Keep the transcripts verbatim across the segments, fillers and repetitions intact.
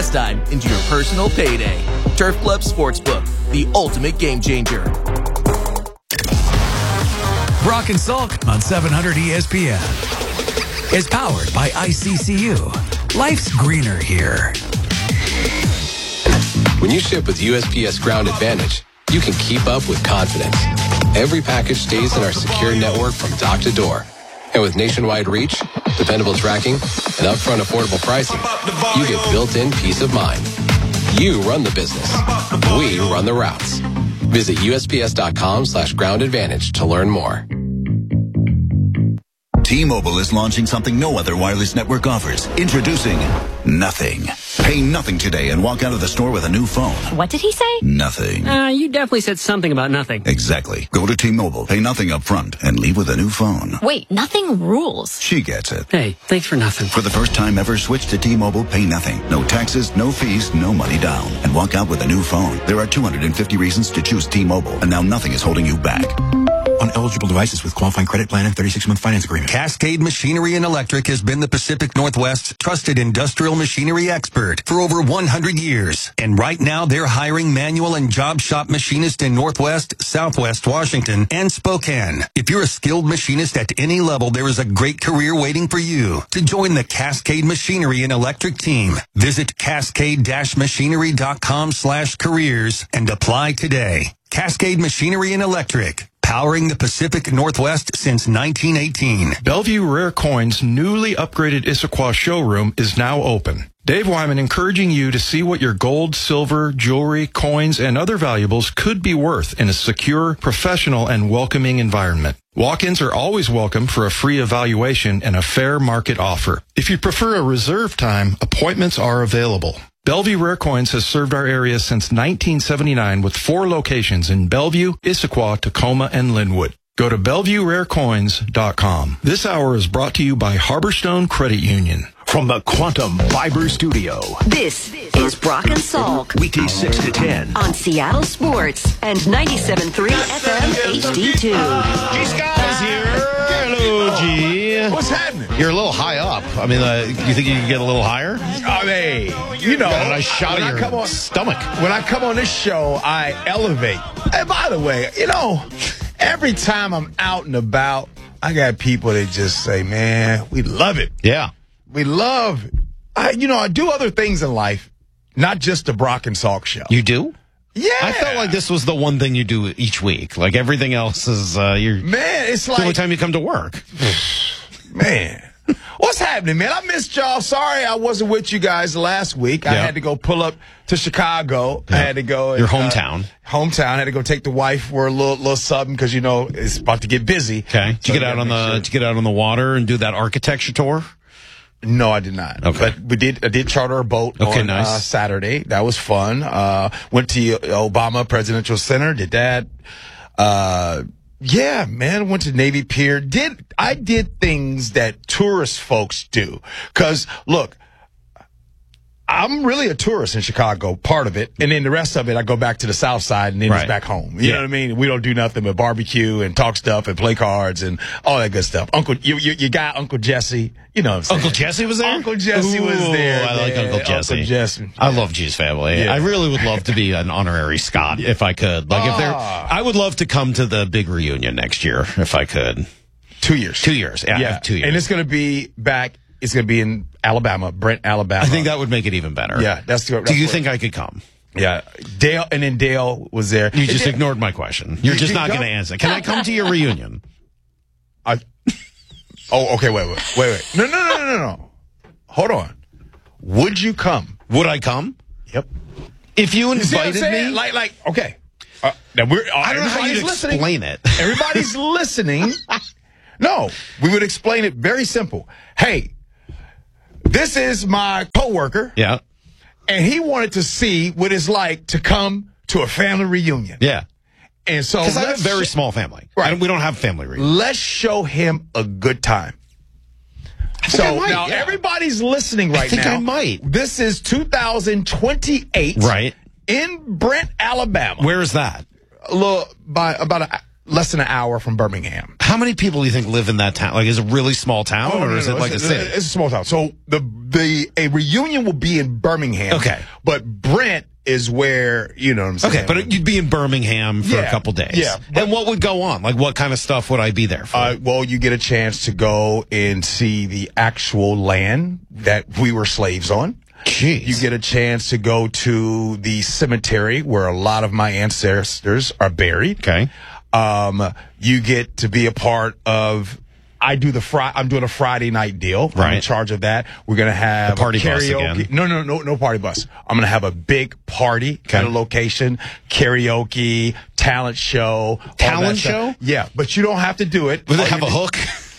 pastime into your personal payday. Turf Club Sportsbook, the ultimate game changer. Brock and Salk on seven hundred E S P N is powered by I C C U. Life's greener here. When you ship with U S P S Ground Advantage, you can keep up with confidence. Every package stays in our secure network from dock to door. And with nationwide reach, dependable tracking, and upfront affordable pricing, you get built-in peace of mind. You run the business. We run the routes. Visit USPS.com slash ground advantage to learn more. T-Mobile is launching something no other wireless network offers. Introducing Nothing. Pay nothing today and walk out of the store with a new phone. What did he say? Nothing. Uh, you definitely said something about nothing. Exactly. Go to T-Mobile, pay nothing up front, and leave with a new phone. Wait, nothing rules. She gets it. Hey, thanks for nothing. For the first time ever, switch to T-Mobile, pay nothing. No taxes, no fees, no money down. And walk out with a new phone. There are two hundred fifty reasons to choose T-Mobile, and now nothing is holding you back. On eligible devices with qualifying credit plan and thirty-six month finance agreement. Cascade Machinery and Electric has been the Pacific Northwest's trusted industrial machinery expert for over one hundred years. And right now, they're hiring manual and job shop machinists in Northwest, Southwest Washington, and Spokane. If you're a skilled machinist at any level, there is a great career waiting for you. To join the Cascade Machinery and Electric team, visit cascade-machinery.com slash careers and apply today. Cascade Machinery and Electric. Powering the Pacific Northwest since nineteen eighteen. Bellevue Rare Coins' newly upgraded Issaquah showroom is now open. Dave Wyman encouraging you to see what your gold, silver, jewelry, coins, and other valuables could be worth in a secure, professional, and welcoming environment. Walk-ins are always welcome for a free evaluation and a fair market offer. If you prefer a reserve time, appointments are available. Bellevue Rare Coins has served our area since nineteen seventy-nine with four locations in Bellevue, Issaquah, Tacoma, and Linwood. Go to bellevue rare coins dot com. This hour is brought to you by Harborstone Credit Union. From the Quantum Fiber Studio, this is Brock and Salk. Weekdays six to ten. On Seattle Sports and ninety-seven point three F M H D two. G. Scott is here. Hello, G. What's happening? You're a little high up. I mean, uh, you think you can get a little higher? I mean, you know. Got a nice shot of your on, stomach. When I come on this show, I elevate. And by the way, you know, every time I'm out and about, I got people that just say, man, we love it. Yeah. We love it. I, you know, I do other things in life, not just the Brock and Salk show. You do? Yeah. I felt like this was the one thing you do each week. Like everything else is, uh, you're. Man, it's like. the only time you come to work. Man. What's happening, man? I missed y'all. Sorry I wasn't with you guys last week. I yep. had to go pull up to Chicago. Yep. I had to go. Your and, hometown. Uh, hometown. I had to go take the wife for a little little something because, you know, it's about to get busy. Okay. Did so you get out on the, sure. did you get out on the water and do that architecture tour? No, I did not. Okay. But we did, I did charter a boat okay, on nice. uh, Saturday. That was fun. Uh, went to Obama Presidential Center, did that. Uh, yeah, man, went to Navy Pier. Did, I did things that tourist folks do. Cause look, I'm really a tourist in Chicago, part of it. And then the rest of it, I go back to the South Side and then right. it's back home. You yeah. know what I mean? We don't do nothing but barbecue and talk stuff and play cards and all that good stuff. Uncle, you, you, you got Uncle Jesse. You know what I'm saying? Uncle Jesse was there? Uncle Jesse Ooh, was there. I like man. Uncle Jesse. Uncle Jesse. I love G's family. Yeah. I really would love to be an honorary Scott if I could. Like ah. if there, I would love to come to the big reunion next year if I could. Two years. Two years. Yeah, yeah. two years. And it's going to be back. It's going to be in Alabama, Brent, Alabama. I think that would make it even better. Yeah, that's the. Do you think I could come? Yeah, Dale, and then Dale was there. You just Dale, ignored my question. You're just not going to answer. Can I come to your reunion? I. Oh, okay. Wait, wait, wait, wait. No, no, no, no, no, no. Hold on. Would you come? Would I come? Yep. If you invited you me, like, like, okay. Uh, now we're. Uh, I don't know how you'd listening. explain it. Everybody's listening. No, we would explain it very simple. Hey. This is my coworker. Yeah. And he wanted to see what it's like to come to a family reunion. Yeah. And so because I have a very small family. Right. We don't have family reunions. Let's show him a good time. I think so I might, now yeah. everybody's listening right I think now. I might. This is two thousand twenty-eight. Right. In Brent, Alabama. Where is that? A little by about a less than an hour from Birmingham. How many people do you think live in that town? Like, is it a really small town, Oh, or no, is no, it like it's, a city? It's a small town. So the the a reunion will be in Birmingham. Okay. But Brent is where, you know what I'm saying. Okay, but you'd be in Birmingham for Yeah, a couple days. yeah. And what would go on? Like, what kind of stuff would I be there for? Uh, well, you get a chance to go and see the actual land that we were slaves on. Jeez. You get a chance to go to the cemetery where a lot of my ancestors are buried. Okay. Um, you get to be a part of. I do the Fri- I'm doing a Friday night deal. I'm Right. in charge of that. We're gonna have The party a bus karaoke. again. No, no, no, no party bus. I'm gonna have a big party at a location, karaoke, talent show. all that Talent stuff. show? Yeah, but you don't have to do it. Would All it have you a do- hook?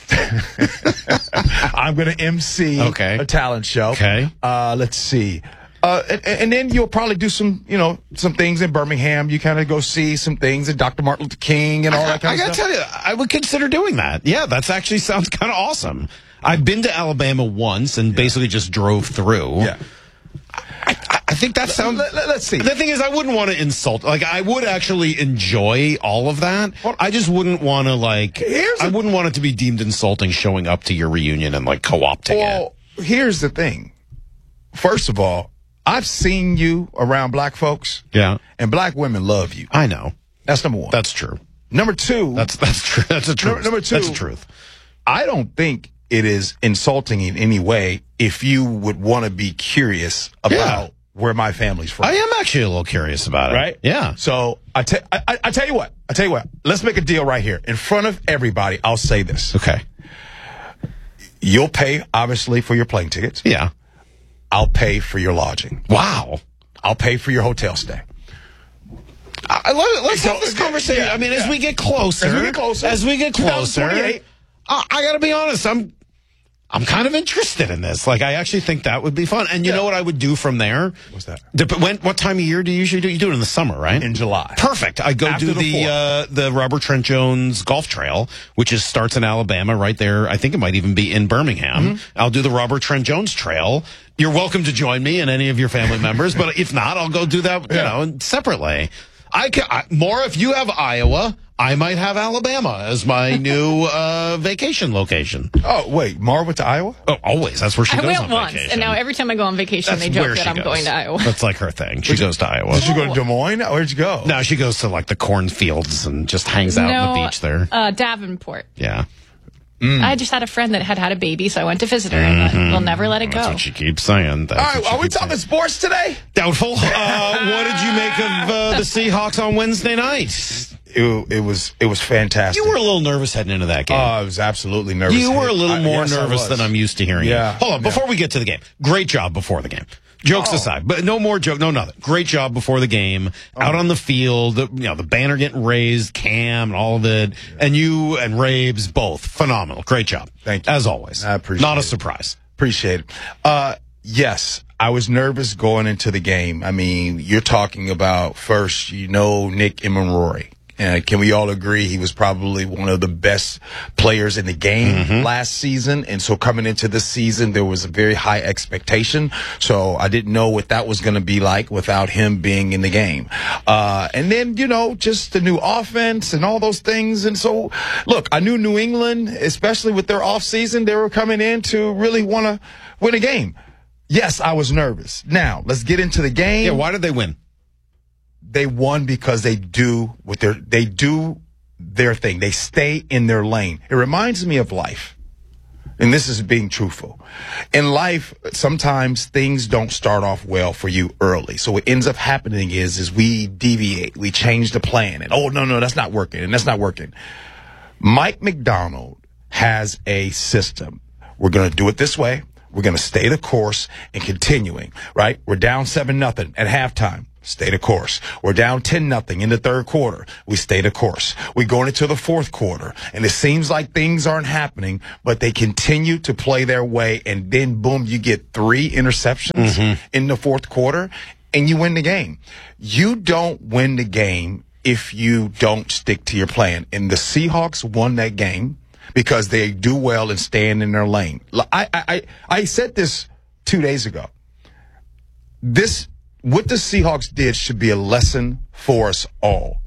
I'm going to M C Okay. a talent show. Okay. Uh, let's see. Uh, and, and then you'll probably do some, you know, some things in Birmingham. You kind of go see some things in Doctor Martin Luther King and all that kind I of gotta stuff. tell you, I would consider doing that. Yeah, that's actually sounds kind of awesome. I've been to Alabama once and basically just drove through. Yeah. I, I think that sounds. Let, let, let's see. The thing is, I wouldn't want to insult. Like, I would actually enjoy all of that. I just wouldn't want to, like. Here's I a- wouldn't want it to be deemed insulting showing up to your reunion and, like, co-opting it. Well, here's the thing. First of all, I've seen you around black folks. Yeah. And black women love you. I know. That's number one. That's true. Number two. That's that's true. That's a truth. Number, number two. That's the truth. I don't think it is insulting in any way if you would want to be curious about Yeah. where my family's from. I am actually a little curious about it. Right? Yeah. So I, te- I, I, I tell you what. I tell you what. Let's make a deal right here. In front of everybody, I'll say this. Okay. You'll pay, obviously, for your plane tickets. Yeah. I'll pay for your lodging. Wow. I'll pay for your hotel stay. I, I love it. Let's So, have this conversation. yeah, I mean, as yeah. we get closer, As we get closer. as we get closer, twenty twenty-eight. I, I got to be honest. I'm, I'm kind of interested in this. Like, I actually think that would be fun. And you Yeah. know what I would do from there? What's that? Dep- when, what time of year do you usually do? You do it in the summer, right? In July. Perfect. I go After do the the fourth. uh, the Robert Trent Jones Golf Trail, which is starts in Alabama, right there. I think it might even be in Birmingham. Mm-hmm. I'll do the Robert Trent Jones Trail. You're welcome to join me and any of your family members, but if not, I'll go do that, you Yeah. know, separately. I can I, more if you have Iowa, I might have Alabama as my new uh, vacation location. Oh, wait. Mar went to Iowa? Oh, always. That's where she I goes went on once, vacation. and now every time I go on vacation, That's they joke where that she I'm goes. going to Iowa. That's like her thing. She goes to Iowa. Did you go to Des Moines? Where'd you go? No, she goes to like the cornfields and just hangs out on the No, beach there. Uh, Davenport. Yeah. I just had a friend that had had a baby, so I went to visit her, and we'll never let it That's go. what she keeps saying. That's All right. what she Are we keeps talking saying. sports today? Doubtful. Uh, what did you make of uh, the Seahawks on Wednesday night? It, it was it was fantastic. You were a little nervous heading into that game. Oh, I was absolutely nervous. you were a little I- more yes, I nervous was. than I'm used to hearing. Yeah. You. Hold on. Yeah. Before we get to the game, great job before the game. Jokes Oh. aside, but no more joke, no nothing. Great job before the game, out on the field. You know, the banner getting raised, Cam, and all of it, and you and Rabes both phenomenal. Great job. Thank you. As always. I appreciate Not a it. surprise. Appreciate it. Uh, yes, I was nervous going into the game. I mean, you're talking about first, you know, Nick Emenroy. Uh, can we all agree he was probably one of the best players in the game Mm-hmm. last season? And so coming into this season, there was a very high expectation. So I didn't know what that was going to be like without him being in the game. Uh, and then, you know, just the new offense and all those things. And so, look, I knew New England, especially with their offseason, they were coming in to really want to win a game. Yes, I was nervous. Now, let's get into the game. Yeah, why did they win? They won because they do what their they do their thing. They stay in their lane. It reminds me of life. And this is being truthful. In life, sometimes things don't start off well for you early. So what ends up happening is is we deviate, we change the plan, and oh no, no, that's not working, and that's not working. Mike McDonald has a system. We're gonna do it this way. We're gonna stay the course and continuing, right? We're down seven nothing at halftime. Stay the course. We're down ten nothing in the third quarter. We stay the course. We're going into the fourth quarter, and it seems like things aren't happening, but they continue to play their way, and then boom, you get three interceptions Mm-hmm. in the fourth quarter, and you win the game. You don't win the game if you don't stick to your plan. And the Seahawks won that game because they do well and stand in their lane. I I I, I said this two days ago. This. What the Seahawks did should be a lesson for us all.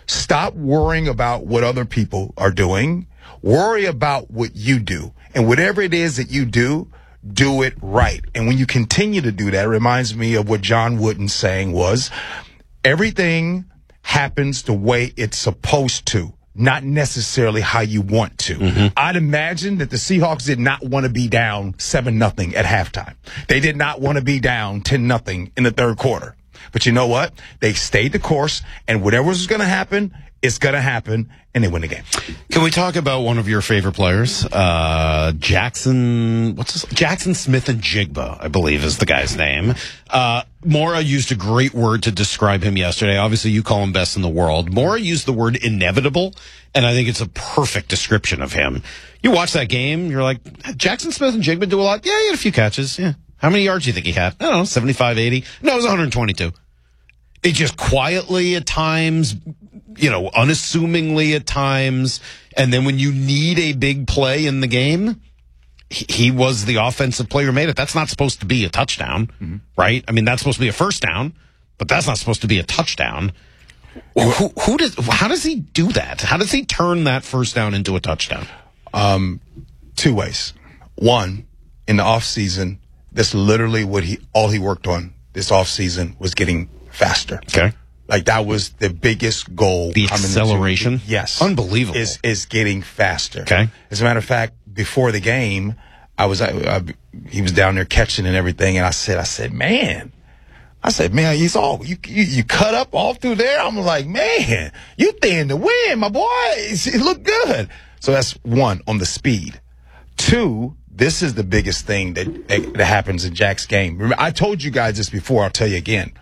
Stop worrying about what other people are doing. Worry about what you do. And whatever it is that you do, do it right. And when you continue to do that, it reminds me of what John Wooden's saying was, everything happens the way it's supposed to, not necessarily how you want to. Mm-hmm. I'd imagine that the Seahawks did not want to be down seven nothing at halftime. They did not want to be down ten nothing in the third quarter. But you know what? They stayed the course, and whatever was going to happen, it's going to happen, and they win the game. Can we talk about one of your favorite players? Uh, Jackson, what's his, Jackson Smith and Jigba, I believe is the guy's name. Uh, Mora used a great word to describe him yesterday. Obviously, you call him best in the world. Mora used the word inevitable, and I think it's a perfect description of him. You watch that game, you're like, Jackson Smith and Jigba do a lot? Yeah, he had a few catches, yeah. How many yards do you think he had? I don't know, seventy-five, eighty? No, it was one hundred twenty-two. It just quietly at times, you know, unassumingly at times. And then when you need a big play in the game, he, he was the offensive player who made it. That's not supposed to be a touchdown, mm-hmm. right? I mean, that's supposed to be a first down, but that's not supposed to be a touchdown. Who, who does, how does he do that? How does he turn that first down into a touchdown? Um, two ways. One, in the offseason, that's literally what he, all he worked on this offseason was getting faster. Okay. Like that was the biggest goal. The acceleration? Into, yes. Unbelievable. Is, is getting faster. Okay. As a matter of fact, before the game, I was, I, I, he was down there catching and everything. And I said, I said, man, I said, man, he's all, you, you, you cut up all through there. I'm like, man, you thin to win, my boy. It looked good. So that's one, on the speed. Two, this is the biggest thing that, that happens in Jack's game. Remember, I told you guys this before. I'll tell you again.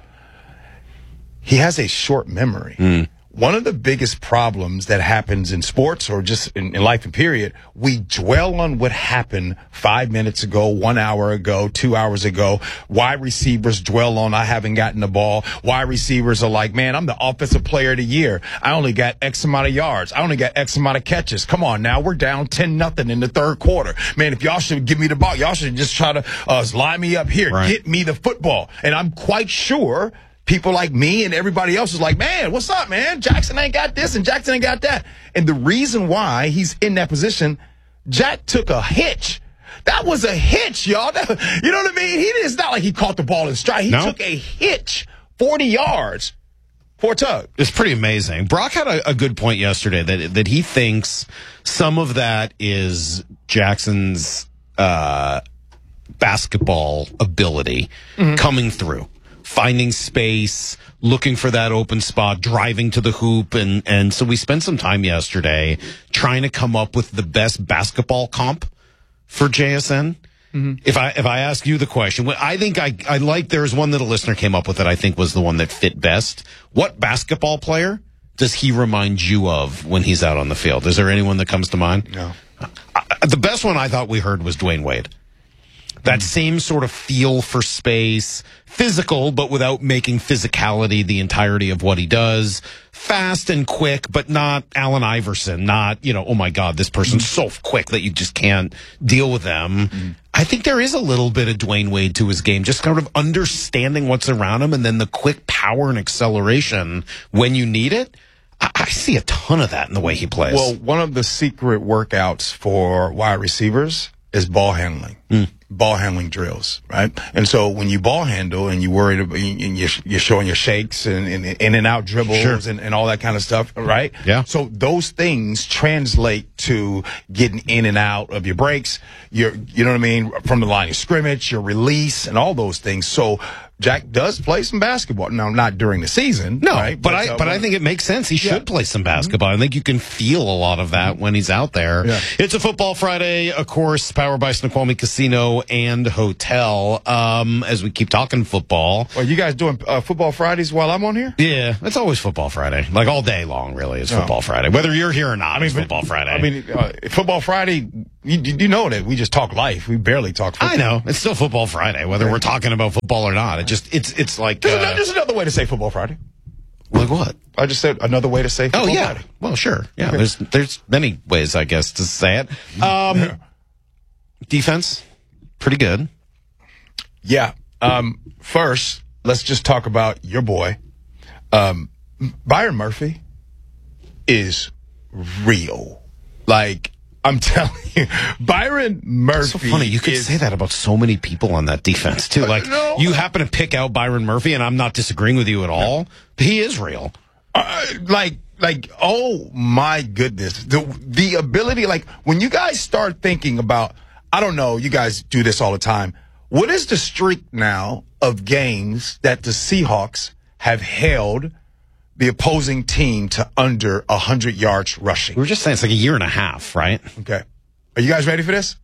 He has a short memory. Mm. One of the biggest problems that happens in sports or just in, in life and period, we dwell on what happened five minutes ago, one hour ago, two hours ago. Wide receivers dwell on, I haven't gotten the ball. Wide receivers are like, man, I'm the offensive player of the year. I only got X amount of yards. I only got X amount of catches. Come on now, we're down ten nothing in the third quarter. Man, if y'all should give me the ball, y'all should just try to uh, line me up here. Right. Get me the football. And I'm quite sure people like me and everybody else is like, man, what's up, man? Jackson ain't got this and Jackson ain't got that. And the reason why he's in that position, Jack took a hitch. That was a hitch, y'all. That, you know what I mean? He It's not like he caught the ball in stride. He no. took a hitch, forty yards for a tug. It's pretty amazing. Brock had a, a good point yesterday that that he thinks some of that is Jackson's uh, basketball ability mm-hmm. coming through. Finding space, looking for that open spot, driving to the hoop. And, and so we spent some time yesterday trying to come up with the best basketball comp for J S N. Mm-hmm. If I, if I ask you the question, I think I, I like, there's one that a listener came up with that I think was the one that fit best. What basketball player does he remind you of when he's out on the field? Is there anyone that comes to mind? No. I, the best one I thought we heard was Dwayne Wade. That same sort of feel for space, physical, but without making physicality the entirety of what he does. Fast and quick, but not Allen Iverson, not, you know, oh my God, this person's so quick that you just can't deal with them. Mm. I think there is a little bit of Dwayne Wade to his game, just kind of understanding what's around him and then the quick power and acceleration when you need it. I, I see a ton of that in the way he plays. Well, one of the secret workouts for wide receivers is ball handling. Mm. Ball handling drills, right? And so when you ball handle and you worried about, and you're, you're showing your shakes and, and in and out dribbles sure. and, and all that kind of stuff, right? Yeah. So those things translate to getting in and out of your breaks, your, you know what I mean, from the line of scrimmage, your release, and all those things. So Jack does play some basketball. Now, not during the season. No, right? but, but I uh, but I think it makes sense. He should yeah. play some basketball. Mm-hmm. I think you can feel a lot of that when he's out there. Yeah. It's a Football Friday, of course, powered by Snoqualmie Casino and Hotel. Um, as we keep talking football. Are you guys doing uh, Football Fridays while I'm on here? Yeah, it's always Football Friday. Like all day long, really, it's Football oh. Friday. Whether you're here or not, I mean, it's but, Football Friday. I mean, uh, Football Friday, you, you know that we just talk life. We barely talk football. I know. It's still Football Friday, whether yeah. we're talking about football or not. It just, it's, it's like, There's, uh, another, there's another way to say Football Friday. Like what? I just said another way to say Football Friday. Oh, yeah. Friday. Well, sure. Yeah, okay. there's there's many ways, I guess, to say it. Um, yeah. Defense, pretty good. Yeah. Um, first, let's just talk about your boy, um, Byron Murphy. is real. Like, I'm telling you, Byron Murphy. It's so funny. You could is, say that about so many people on that defense, too. Like, no. you happen to pick out Byron Murphy, and I'm not disagreeing with you at all. But he is real. Uh, like, like, oh my goodness. The, the ability, like, when you guys start thinking about, I don't know, you guys do this all the time. What is the streak now of games that the Seahawks have held the opposing team to under one hundred yards rushing? We were just saying it's like a year and a half, right? Okay. Are you guys ready for this?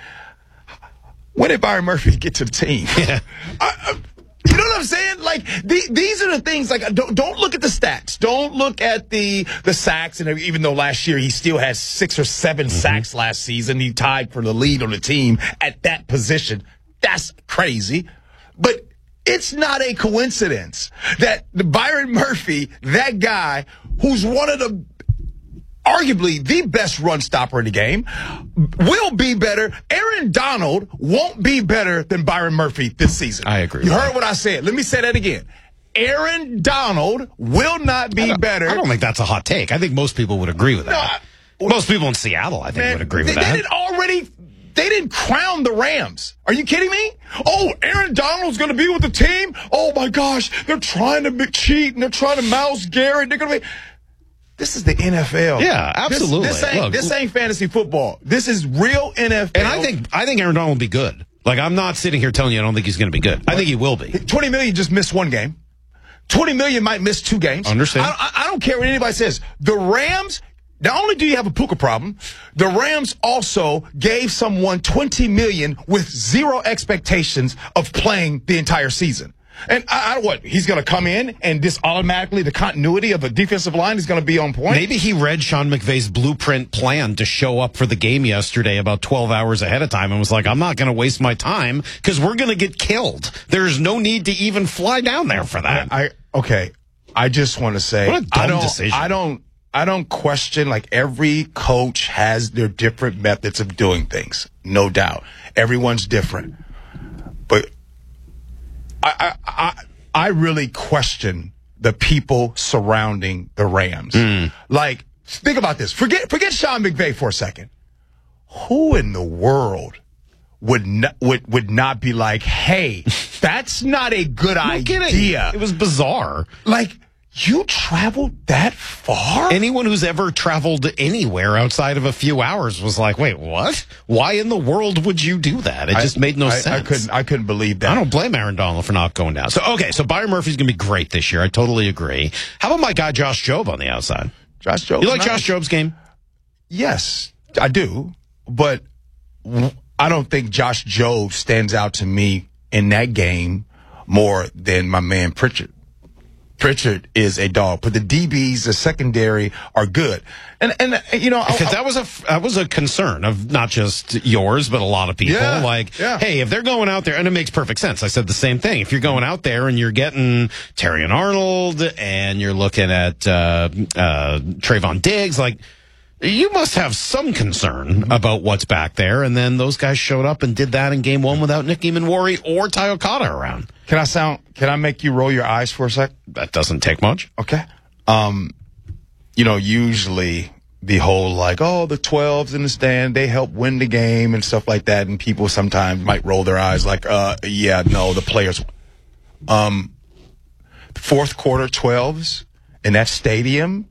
When did Byron Murphy get to the team? Yeah. I, I, you know what I'm saying? Like, the, these are the things, like, don't, don't look at the stats. Don't look at the, the sacks. And even though last year he still had six or seven mm-hmm. sacks last season, he tied for the lead on the team at that position. That's crazy. But it's not a coincidence that the Byron Murphy, that guy who's one of the, arguably the best run stopper in the game, will be better. Aaron Donald won't be better than Byron Murphy this season. I agree. You with heard that. what I said. Let me say that again. Aaron Donald will not be I better. I don't think that's a hot take. I think most people would agree with that. No, I, most people in Seattle, I think, man, would agree with they, that. They didn't already... They didn't crown the Rams. Are you kidding me? Oh, Aaron Donald's going to be with the team? Oh, my gosh. They're trying to cheat, and they're trying to mouse Garrett. They're going to be... This is the N F L. Yeah, absolutely. This, this, ain't, Look, this ain't fantasy football. This is real N F L. And I think I think Aaron Donald will be good. Like, I'm not sitting here telling you I don't think he's going to be good. I think he will be. twenty million just missed one game. twenty million might miss two games. Understand. I, I, I don't care what anybody says. The Rams... Not only do you have a Puka problem, the Rams also gave someone twenty million dollars with zero expectations of playing the entire season. And I, I don't what, he's going to come in and this automatically, the continuity of the defensive line is going to be on point? Maybe he read Sean McVay's blueprint plan to show up for the game yesterday about twelve hours ahead of time and was like, I'm not going to waste my time because we're going to get killed. There's no need to even fly down there for that. I, I Okay, I just want to say, what a dumb I don't, decision. I don't, I don't question, like, every coach has their different methods of doing things. No doubt. Everyone's different. But I, I, I, I really question the people surrounding the Rams. Mm. Like, think about this. Forget, forget Sean McVay for a second. Who in the world would not, would, would not be like, hey, that's not a good no idea. Kidding. It was bizarre. Like, you traveled that far? Anyone who's ever traveled anywhere outside of a few hours was like, wait, what? Why in the world would you do that? It just I, made no I, sense. I couldn't, I couldn't believe that. I don't blame Aaron Donald for not going down. So, okay, so Byron Murphy's going to be great this year. I totally agree. How about my guy Josh Jobe on the outside? Josh Jobe. You like nice. Josh Jobe's game? Yes, I do. But I don't think Josh Jobe stands out to me in that game more than my man Pritchard. Pritchard is a dog, but the D Bs, the secondary, are good. And, and you know, because that was a that was a concern of not just yours, but a lot of people. Yeah, like, yeah. hey, if they're going out there, and it makes perfect sense. I said the same thing. If you're going out there and you're getting Terrion Arnold and you're looking at uh, uh, Trayvon Diggs, like, you must have some concern about what's back there. And then those guys showed up and did that in game one without Nick Eamon-Worry or Ty Okada around. Can I sound? Can I make you roll your eyes for a sec? That doesn't take much. Okay. Um, you know, usually the whole like, oh, the twelves in the stand, they help win the game and stuff like that, and people sometimes might roll their eyes like, uh, yeah, no, the players. Um, fourth quarter twelves in that stadium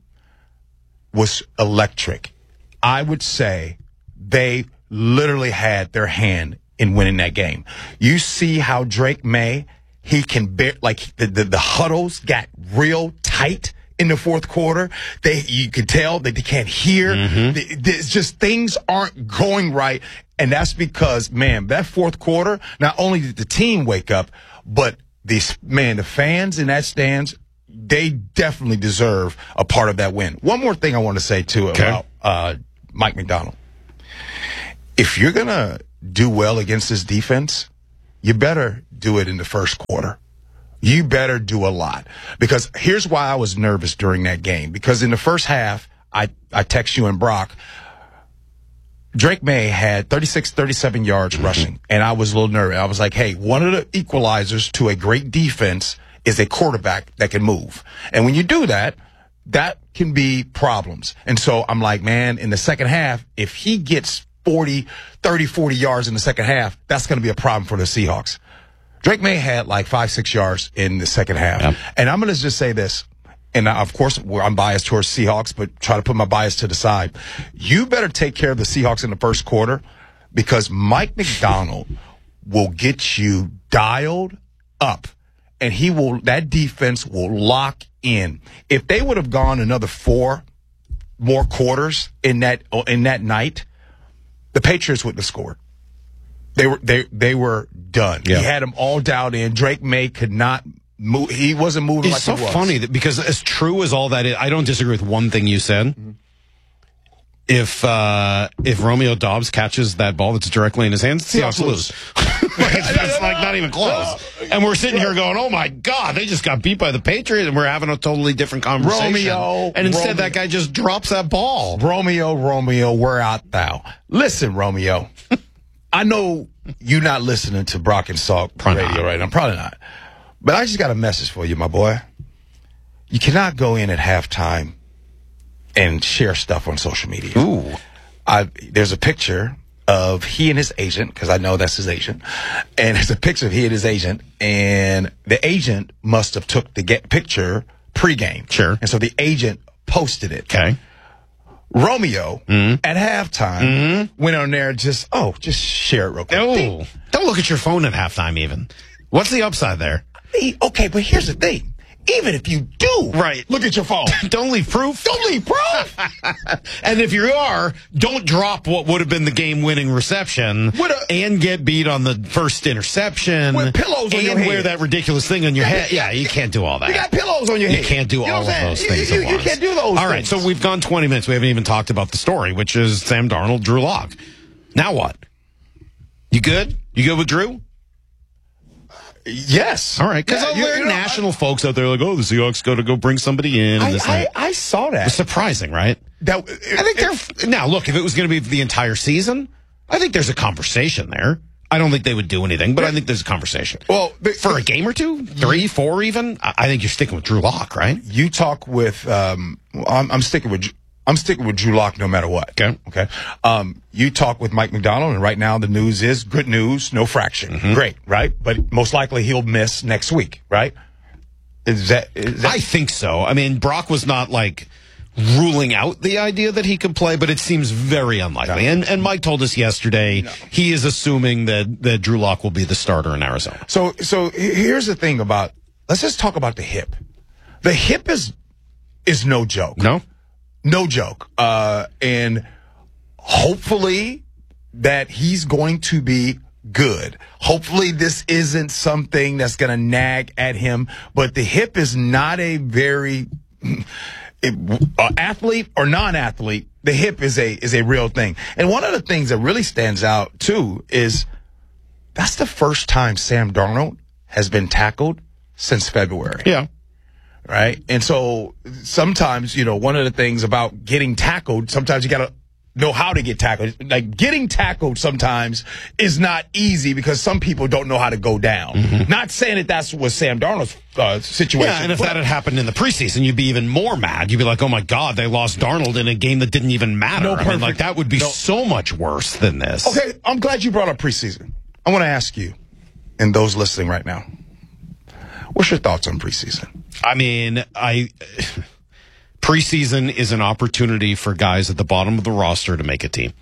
was electric. I would say they literally had their hand in winning that game. You see how Drake May, he can bear, like the, the, the huddles got real tight in the fourth quarter. They, you could tell that they can't hear. Mm-hmm. There's just things aren't going right. And that's because, man, that fourth quarter, not only did the team wake up, but these, man, the fans in that stands, they definitely deserve a part of that win. One more thing I want to say, too, okay. about uh, Mike Macdonald. If you're going to do well against this defense, you better do it in the first quarter. You better do a lot. Because here's why I was nervous during that game. Because in the first half, I, I text you and Brock, Drake May had thirty-six, thirty-seven yards mm-hmm. rushing. And I was a little nervous. I was like, hey, one of the equalizers to a great defense is a quarterback that can move. And when you do that, that can be problems. And so I'm like, man, in the second half, if he gets forty, thirty, forty yards in the second half, that's going to be a problem for the Seahawks. Drake May had like five, six yards in the second half. Yep. And I'm going to just say this. And of course, I'm biased towards Seahawks, but try to put my bias to the side. You better take care of the Seahawks in the first quarter because Mike McDonald will get you dialed up and he will, that defense will lock in. If they would have gone another four more quarters in that, in that night, the Patriots wouldn't have scored. They were, they, they were done. Yeah. He had them all dialed in. Drake May could not move. He wasn't moving it's like so he was. Funny that because as true as all that is, I don't disagree with one thing you said. Mm-hmm. If uh, if Romeo Doubs catches that ball that's directly in his hands, Seahawks lose. It's like not even close. And we're sitting here going, "Oh my God, they just got beat by the Patriots," and we're having a totally different conversation. Romeo, and instead, Romeo, that guy just drops that ball. Romeo, Romeo, where art thou? Listen, Romeo, I know you're not listening to Brock and Salk probably radio not. right now. I'm probably not. But I just got a message for you, my boy. You cannot go in at halftime and share stuff on social media. Ooh. I, there's a picture of he and his agent, because I know that's his agent, and there's a picture of he and his agent, and the agent must have took the get picture pregame. Sure. And so the agent posted it. Okay. Romeo, mm-hmm. at halftime, mm-hmm. went on there and just, oh, just share it real quick. Oh, don't look at your phone at halftime even. What's the upside there? Okay, but here's the thing. Even if you do right. look at your phone. Don't leave proof. Don't leave proof. And if you are, don't drop what would have been the game-winning reception a, and get beat on the first interception. With pillows on and your head. wear that ridiculous thing on your head. Yeah, you can't do all that. You got pillows on your you head. You can't do you all of those you, things you, at you, once. You can't do those All things. right, so we've gone twenty minutes. We haven't even talked about the story, which is Sam Darnold, Drew Lock. Now what? You good? You good with Drew? Yes. All right. Because yeah, there are you know, national I, folks out there like, oh, the Seahawks got to go bring somebody in. And I, this I, I saw that. It's surprising, right? That, it, I think it, they're now. Look, if it was going to be the entire season, I think there's a conversation there. I don't think they would do anything, but I think there's a conversation. Well, the, for the, a game or two, three, four, even. I think you're sticking with Drew Lock, right? You talk with. Um, I'm, I'm sticking with. I'm sticking with Drew Lock no matter what. Okay. Okay. Um, you talk with Mike McDonald, and right now the news is good news, no fraction. Mm-hmm. Great, right? But most likely he'll miss next week, right? Is that, is that? I think so. I mean, Brock was not like ruling out the idea that he could play, but it seems very unlikely. No. And and Mike told us yesterday no. he is assuming that, that Drew Lock will be the starter in Arizona. So so here's the thing about, let's just talk about the hip. The hip is is no joke. No? No joke. Uh, and hopefully that he's going to be good. Hopefully this isn't something that's going to nag at him, but the hip is not a very it, uh, athlete or non-athlete. The hip is a, is a real thing. And one of the things that really stands out too is that's the first time Sam Darnold has been tackled since February. Yeah. Right. And so sometimes, you know, one of the things about getting tackled, sometimes you got to know how to get tackled. Like getting tackled sometimes is not easy because some people don't know how to go down. Mm-hmm. Not saying that that's what Sam Darnold's uh, situation. Yeah, and if that had happened in the preseason, you'd be even more mad. You'd be like, oh my God, they lost Darnold in a game that didn't even matter. No, I mean, like that would be no. so much worse than this. Okay. I'm glad you brought up preseason. I want to ask you and those listening right now, what's your thoughts on preseason? I mean, I preseason is an opportunity for guys at the bottom of the roster to make a team.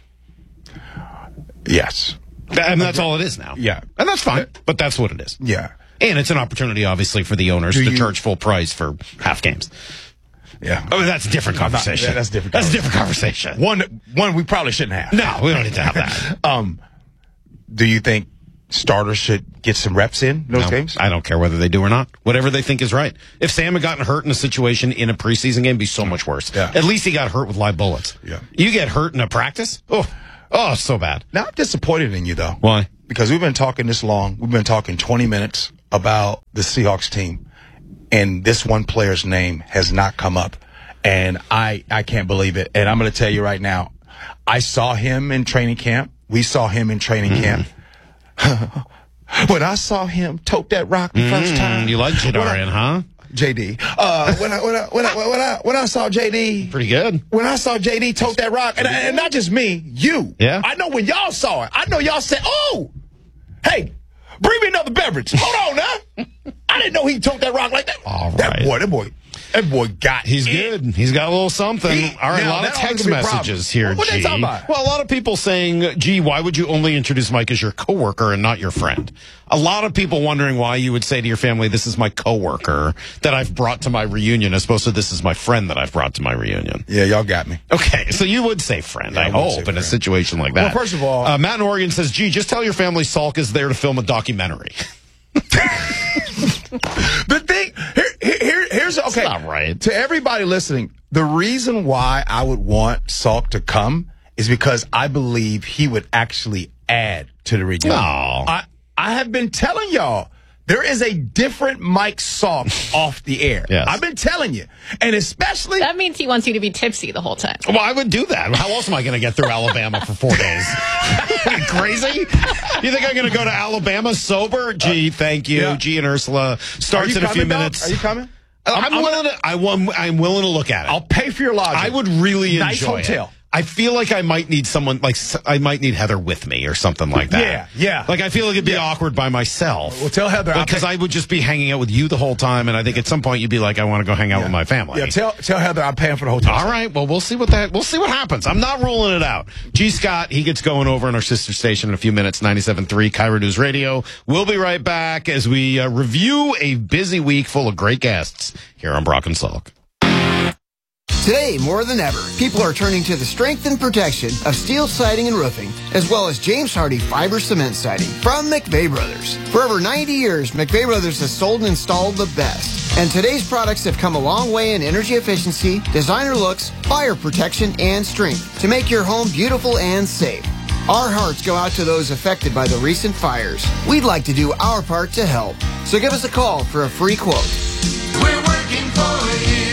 Yes. And that's all it is now. Yeah. And that's fine, but that's what it is. Yeah. And it's an opportunity, obviously, for the owners Do to you, charge full price for half games. Yeah. I mean, that's a different conversation. Not, yeah, that's different. That's a different conversation. One, one we probably shouldn't have. No, we don't need to have that. um, do you think starters should get some reps in those no, games? I don't care whether they do or not. Whatever they think is right. If Sam had gotten hurt in a situation in a preseason game, it'd be so much worse. Yeah. At least he got hurt with live bullets. Yeah. You get hurt in a practice? Oh, oh, so bad. Now I'm disappointed in you, though. Why? Because we've been talking this long. We've been talking twenty minutes about the Seahawks team, and this one player's name has not come up. And I, I can't believe it. And I'm going to tell you right now, I saw him in training camp. We saw him in training mm. camp. When I saw him tote that rock the mm, first time. You like Jadarian, huh? J D. Uh, when I when I when I when I when I saw J D, pretty good. When I saw J D tote that rock, and, and not just me, you. Yeah. I know when y'all saw it. I know y'all said, "Oh, hey, bring me another beverage." Hold on, now. I didn't know he tote that rock like that. All right. That boy, that boy. That boy got He's it. good. He's got a little something. He, All right, now, a lot of text messages here, What, what G. they talking about? Well, a lot of people saying, gee, why would you only introduce Mike as your coworker and not your friend? A lot of people wondering why you would say to your family, this is my coworker that I've brought to my reunion, as opposed to this is my friend that I've brought to my reunion. Yeah, y'all got me. Okay, so you would say friend, Yeah, I, I would hope, say in friend. a situation like that. Well, first of all... Uh, Matt in Oregon says, gee, just tell your family Salk is there to film a documentary. The thing, here, here, here's, okay. That's not right. To everybody listening, the reason why I would want Salk to come is because I believe he would actually add to the reunion. No. I, I have been telling y'all, there is a different Mike Salk off the air. Yes. I've been telling you. And especially... That means he wants you to be tipsy the whole time. Well, I would do that. How else am I going to get through Alabama for four days? Are you crazy? You think I'm going to go to Alabama sober? Gee, thank you. Yeah. G and Ursula. Starts you in a few coming, dog? minutes. Are you coming? I'm, I'm- willing to. I want, I'm willing to look at it. I'll pay for your lodging. I would really nice enjoy hotel. it. I feel like I might need someone, like, I might need Heather with me or something like that. Yeah, yeah. Like, I feel like it'd be Yeah. awkward by myself. Well, tell Heather. I'll Because pay- I would just be hanging out with you the whole time, and I think at some point you'd be like, I want to go hang out with my family. Yeah, tell tell Heather I'm paying for the hotel. All right. Well, we'll see what that. We'll see what happens. I'm not ruling it out. G. Scott, he gets going over on our sister station in a few minutes. ninety-seven point three Cairo News Radio. We'll be right back as we uh, review a busy week full of great guests here on Brock and Salk. Today, more than ever, people are turning to the strength and protection of steel siding and roofing, as well as James Hardy fiber cement siding from McVeigh Brothers. For over ninety years, McVeigh Brothers has sold and installed the best. And today's products have come a long way in energy efficiency, designer looks, fire protection, and strength to make your home beautiful and safe. Our hearts go out to those affected by the recent fires. We'd like to do our part to help. So give us a call for a free quote. We're working for you.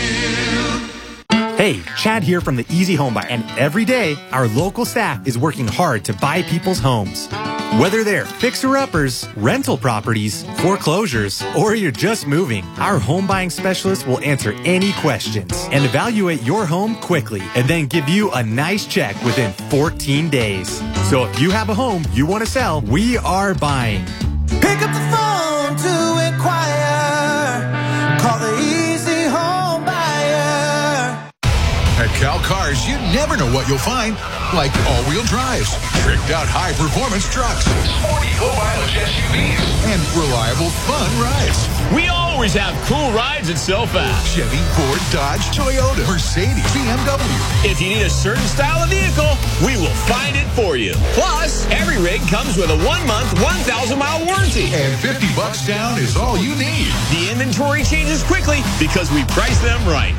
Hey, Chad here from the Easy Home Buyer, and every day our local staff is working hard to buy people's homes. Whether they're fixer-uppers, rental properties, foreclosures, or you're just moving, our home buying specialists will answer any questions and evaluate your home quickly and then give you a nice check within fourteen days. So if you have a home you want to sell, we are buying. Pick up the phone to inquire. Call the Easy Home Buyer. At Cal Cars, you never know what you'll find, like all-wheel drives, tricked-out high-performance trucks, sporty low-mileage S U Vs, and reliable fun rides. We always have cool rides at SoFast. Chevy, Ford, Dodge, Toyota, Mercedes, B M W. If you need a certain style of vehicle, we will find it for you. Plus, every rig comes with a one-month, one thousand mile warranty. And fifty bucks down is all you need. The inventory changes quickly because we price them right.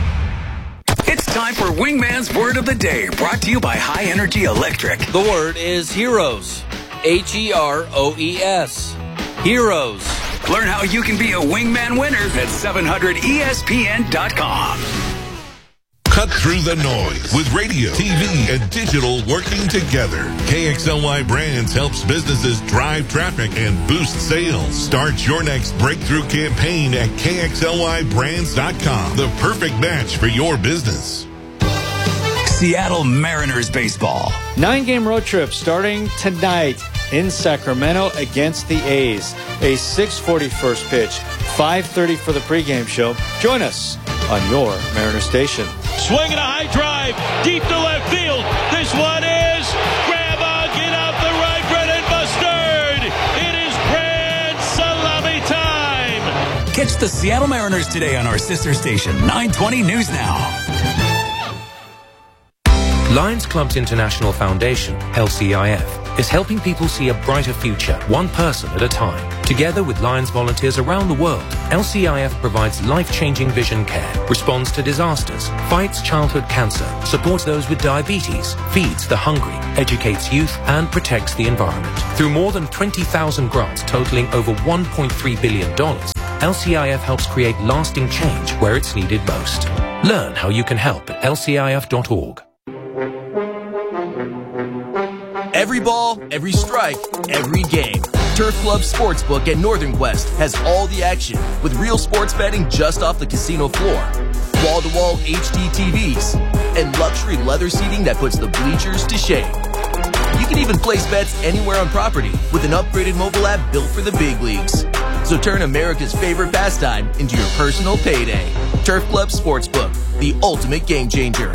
It's time for Wingman's Word of the Day, brought to you by High Energy Electric. The word is heroes. H E R O E S. Heroes. Learn how you can be a Wingman winner at seven hundred E S P N dot com. Cut through the noise with radio, T V, and digital working together. K X L Y Brands helps businesses drive traffic and boost sales. Start your next breakthrough campaign at K X L Y brands dot com. The perfect match for your business. Seattle Mariners baseball. Nine-game road trip starting tonight in Sacramento against the A's. A six forty first pitch, five thirty for the pregame show. Join us on your Mariner station. Swinging a high drive, deep to left field. This one is grab on, get out the right, Brennan Mustard. It is grand salami time. Catch the Seattle Mariners today on our sister station, nine twenty News Now. Lions Clubs International Foundation, L C I F, is helping people see a brighter future, one person at a time. Together with Lions volunteers around the world, L C I F provides life-changing vision care, responds to disasters, fights childhood cancer, supports those with diabetes, feeds the hungry, educates youth, and protects the environment. Through more than twenty thousand grants totaling over one point three billion dollars, L C I F helps create lasting change where it's needed most. Learn how you can help at L C I F dot org. Every ball, every strike, every game. Turf Club Sportsbook at Northern Quest has all the action with real sports betting just off the casino floor, wall-to-wall H D T Vs, and luxury leather seating that puts the bleachers to shame. You can even place bets anywhere on property with an upgraded mobile app built for the big leagues. So turn America's favorite pastime into your personal payday. Turf Club Sportsbook, the ultimate game changer.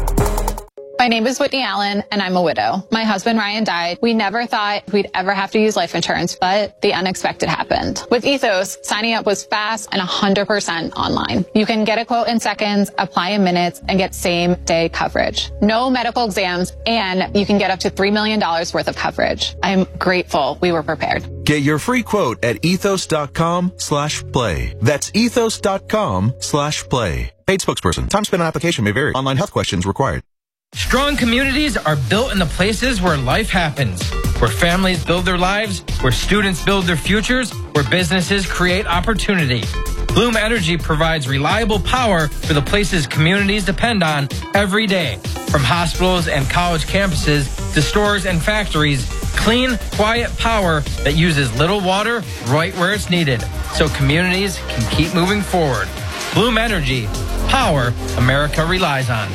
My name is Whitney Allen, and I'm a widow. My husband, Ryan, died. We never thought we'd ever have to use life insurance, but the unexpected happened. With Ethos, signing up was fast and one hundred percent online. You can get a quote in seconds, apply in minutes, and get same-day coverage. No medical exams, and you can get up to three million dollars worth of coverage. I'm grateful we were prepared. Get your free quote at ethos.com slash play. That's ethos.com slash play. Paid spokesperson. Time spent on application may vary. Online health questions required. Strong communities are built in the places where life happens, where families build their lives, where students build their futures, where businesses create opportunity. Bloom Energy provides reliable power for the places communities depend on every day. From hospitals and college campuses to stores and factories, clean, quiet power that uses little water right where it's needed, so communities can keep moving forward. Bloom Energy, power America relies on.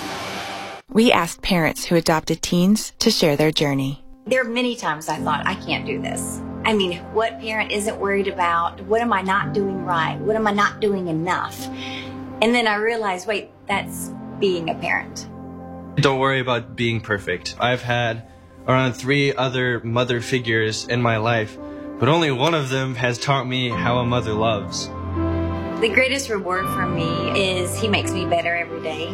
We asked parents who adopted teens to share their journey. There are many times I thought, I can't do this. I mean, what parent isn't worried about, what am I not doing right? What am I not doing enough? And then I realized, wait, that's being a parent. Don't worry about being perfect. I've had around three other mother figures in my life, but only one of them has taught me how a mother loves. The greatest reward for me is he makes me better every day.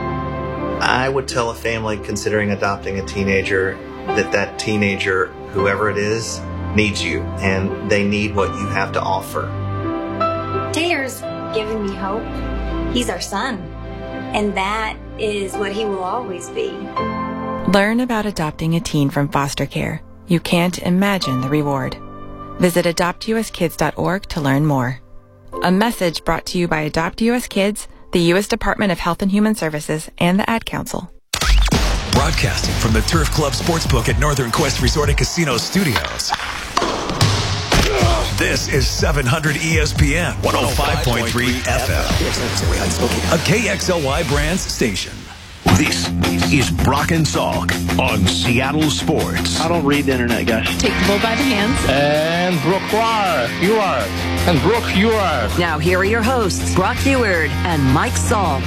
I would tell a family considering adopting a teenager that that teenager, whoever it is, needs you, and they need what you have to offer. Taylor's given me hope. He's our son, and that is what he will always be. Learn about adopting a teen from foster care. You can't imagine the reward. Visit adopt u s kids dot org to learn more. A message brought to you by Adopt U S Kids, the U S Department of Health and Human Services, and the Ad Council. Broadcasting from the Turf Club Sportsbook at Northern Quest Resort and Casino Studios. This is seven hundred E S P N one oh five point three F M, a K X L Y Brands station. This is Brock and Salk on Seattle Sports. I don't read the internet, guys. Take the bull by the hands. And Brooke, you are. You are. And Brooke, you are. Now here are your hosts, Brock Heward and Mike Salk.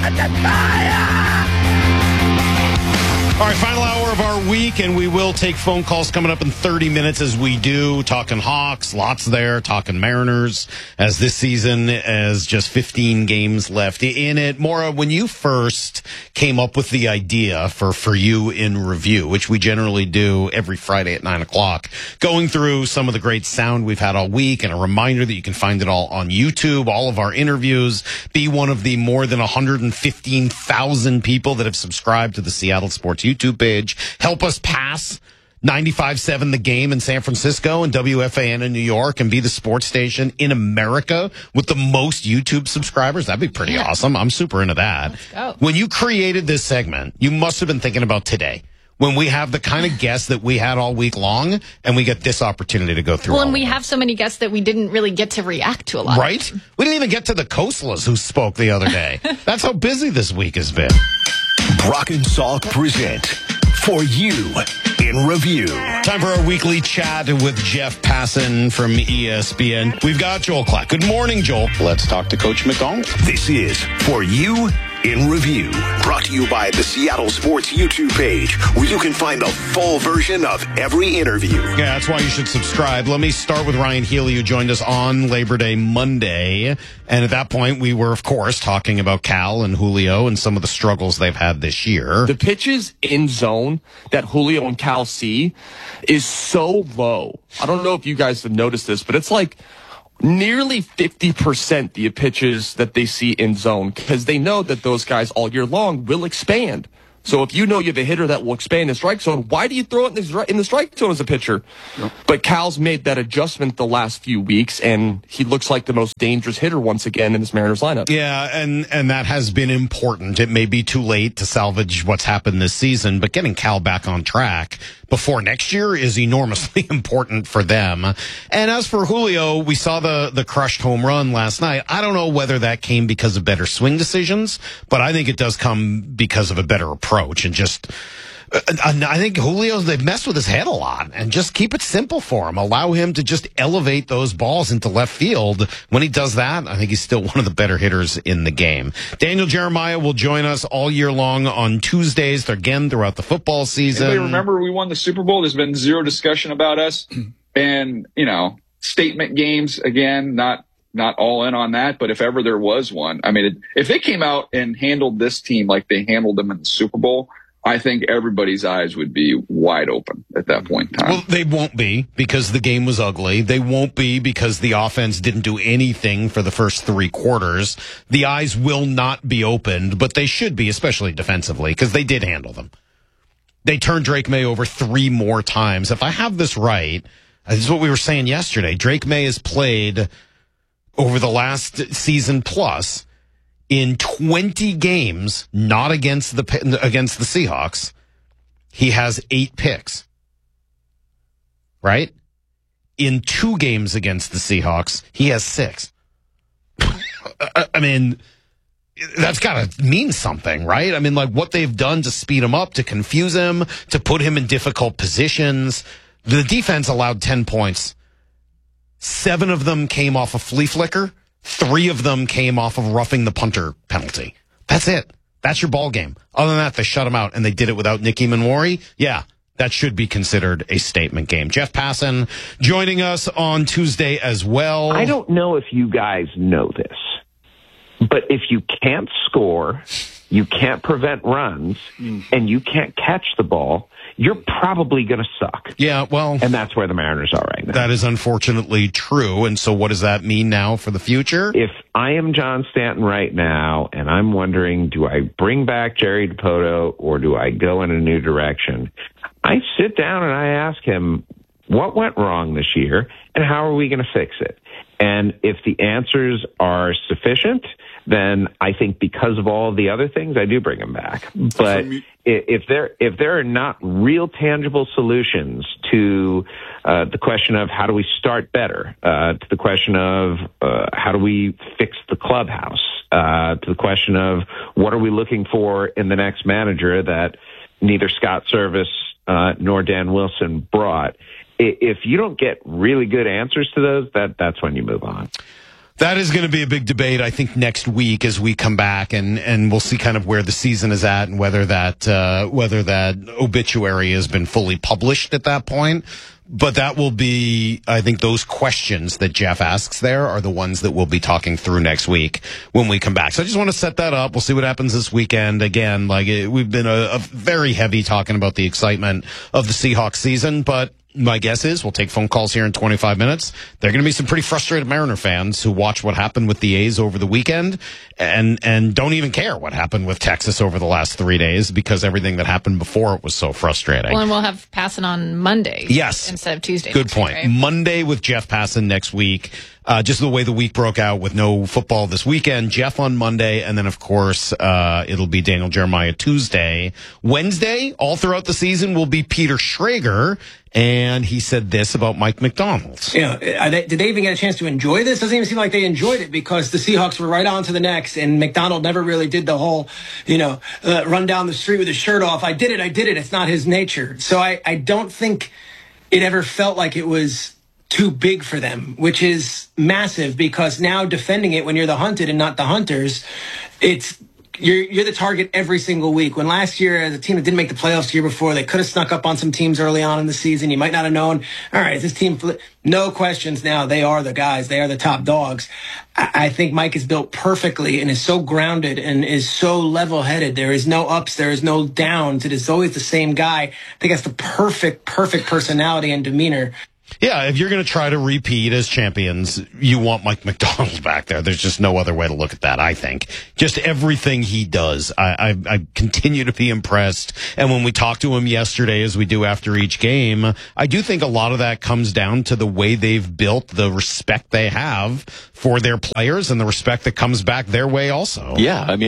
All right, final hour of our week, and we will take phone calls coming up in thirty minutes as we do. Talking Hawks, lots there. Talking Mariners, as this season has just fifteen games left in it. Maura, when you first came up with the idea for For You in Review, which we generally do every Friday at nine o'clock, going through some of the great sound we've had all week, and a reminder that you can find it all on YouTube, all of our interviews, be one of the more than one hundred fifteen thousand people that have subscribed to the Seattle Sports YouTube page. Help us pass ninety-five point seven The Game in San Francisco and W F A N in New York and be the sports station in America with the most YouTube subscribers. That'd be pretty yeah. awesome. I'm super into that. Let's go. When you created this segment, you must have been thinking about today, when we have the kind of guests that we had all week long and we get this opportunity to go through. Well, all and we of have so many guests that we didn't really get to react to a lot. Right? We didn't even get to the Coastlas who spoke the other day. That's how busy this week has been. Brock and Salk present For You in Review. Time for our weekly chat with Jeff Passan from E S P N. We've got Joel Klatt. Good morning, Joel. Let's talk to Coach McDonald. This is For You in Review, brought to you by the Seattle Sports YouTube page, where you can find the full version of every interview. Yeah, that's why you should subscribe. Let me start with Ryan Healy, who joined us on Labor Day Monday. And at that point, we were, of course, talking about Cal and Julio and some of the struggles they've had this year. The pitches in zone that Julio and Cal see is so low. I don't know if you guys have noticed this, but it's like nearly fifty percent the pitches that they see in zone, because they know that those guys all year long will expand. So if you know you have a hitter that will expand in strike zone, why do you throw it in the, in the strike zone as a pitcher? No. But Cal's made that adjustment the last few weeks, and he looks like the most dangerous hitter once again in this Mariners lineup. Yeah, and, and that has been important. It may be too late to salvage what's happened this season, but getting Cal back on track before next year is enormously important for them. And as for Julio, we saw the, the crushed home run last night. I don't know whether that came because of better swing decisions, but I think it does come because of a better approach and just, I think Julio's, they've messed with his head a lot, and just keep it simple for him. Allow him to just elevate those balls into left field. When he does that, I think he's still one of the better hitters in the game. Daniel Jeremiah will join us all year long on Tuesdays, again throughout the football season. Anybody remember we won the Super Bowl? There's been zero discussion about us. And, you know, statement games, again, not not all in on that, but if ever there was one, I mean, it, if they came out and handled this team like they handled them in the Super Bowl, I think everybody's eyes would be wide open at that point in time. Well, they won't be because the game was ugly. They won't be because the offense didn't do anything for the first three quarters. The eyes will not be opened, but they should be, especially defensively, because they did handle them. They turned Drake May over three more times. If I have this right, this is what we were saying yesterday. Drake May has played over the last season plus in twenty games, not against the against the Seahawks. He has eight picks. Right? In two games against the Seahawks, he has six. I mean, that's got to mean something, right? I mean, like what they've done to speed him up, to confuse him, to put him in difficult positions. The defense allowed ten points. Seven of them came off a flea flicker. Three of them came off of roughing the punter penalty. That's it. That's your ball game. Other than that, they shut him out, and they did it without Nicky Manwari. Yeah, that should be considered a statement game. Jeff Passan joining us on Tuesday as well. I don't know if you guys know this, but if you can't score, you can't prevent runs, mm. and you can't catch the ball, you're probably going to suck. Yeah, well... And that's where the Mariners are right now. That is unfortunately true. And so what does that mean now for the future? If I am John Stanton right now, and I'm wondering, do I bring back Jerry Dipoto or do I go in a new direction? I sit down and I ask him, what went wrong this year, and how are we going to fix it? And if the answers are sufficient, then I think because of all of the other things, I do bring him back. But if there if there are not real tangible solutions to uh, the question of how do we start better, uh, to the question of uh, how do we fix the clubhouse, uh, to the question of what are we looking for in the next manager that neither Scott Service uh, nor Dan Wilson brought, if you don't get really good answers to those, that that's when you move on. That is going to be a big debate, I think, next week as we come back, and, and we'll see kind of where the season is at and whether that uh, whether that obituary has been fully published at that point. But that will be, I think, those questions that Jeff asks there are the ones that we'll be talking through next week when we come back. So I just want to set that up. We'll see what happens this weekend. Again, like it, we've been a, a very heavy talking about the excitement of the Seahawks season, but my guess is we'll take phone calls here in twenty-five minutes. There are going to be some pretty frustrated Mariner fans who watch what happened with the A's over the weekend and and don't even care what happened with Texas over the last three days because everything that happened before it was so frustrating. Well, and we'll have Passan on Monday. Yes. Instead of Tuesday. Good point. Week, right? Monday with Jeff Passan next week. Uh, just the way the week broke out with no football this weekend. Jeff on Monday, and then, of course, uh, it'll be Daniel Jeremiah Tuesday. Wednesday, all throughout the season, will be Peter Schrager, and he said this about Mike Macdonald. You know, they, did they even get a chance to enjoy this? Doesn't even seem like they enjoyed it because the Seahawks were right on to the next, and Macdonald never really did the whole, you know, uh, run down the street with his shirt off. I did it, I did it. It's not his nature. So I, I don't think it ever felt like it was too big for them, which is massive because now defending it when you're the hunted and not the hunters, it's you're you're the target every single week. When last year, as a team that didn't make the playoffs the year before, they could have snuck up on some teams early on in the season. You might not have known, all right, this team, no questions now, they are the guys, they are the top dogs. I, I think Mike is built perfectly and is so grounded and is so level-headed. There is no ups, there is no downs. It is always the same guy. I think that's the perfect, perfect personality and demeanor. Yeah, if you're going to try to repeat as champions, you want Mike Macdonald back there. There's just no other way to look at that, I think. Just everything he does, I, I, I continue to be impressed. And when we talked to him yesterday, as we do after each game, I do think a lot of that comes down to the way they've built the respect they have for their players and the respect that comes back their way also. Yeah, I mean, uh,